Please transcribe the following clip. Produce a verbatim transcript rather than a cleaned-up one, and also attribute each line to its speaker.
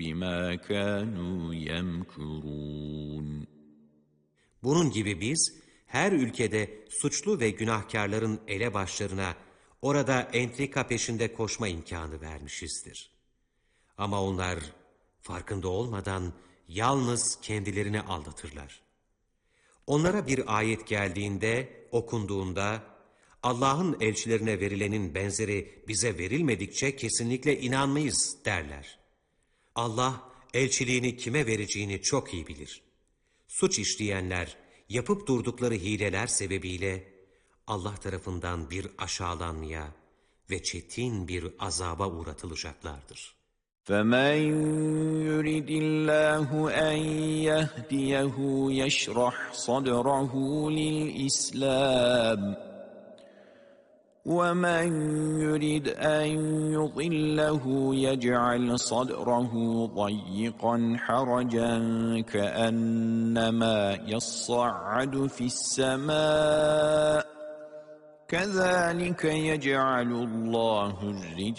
Speaker 1: بِمَا كَانُوا يَمْكُرُونَ
Speaker 2: Bunun gibi biz, her ülkede suçlu ve günahkarların elebaşlarına orada entrika peşinde koşma imkanı vermişizdir. Ama onlar farkında olmadan yalnız kendilerini aldatırlar. Onlara bir ayet geldiğinde, okunduğunda, Allah'ın elçilerine verilenin benzeri bize verilmedikçe kesinlikle inanmayız derler. Allah elçiliğini kime vereceğini çok iyi bilir. Suç işleyenler, yapıp durdukları hileler sebebiyle Allah tarafından bir aşağılanmaya ve çetin bir azaba uğratılacaklardır.
Speaker 1: فَمَنْ يُرِدِ اللّٰهُ أَنْ يَهْدِيَهُ يَشْرَحْ صَدْرَهُ لِلْإِسْلَامِ وَمَنْ يُرِدْ أَنْ يُضِلَّهُ يَجْعَلْ صَدْرَهُ ضَيِّقًا حَرَجًا كَأَنَّمَا يَصَّعَّدُ فِي السَّمَاءِ كَذَلِكَ يَجْعَلُ اللّٰهُ الرِّجْسَ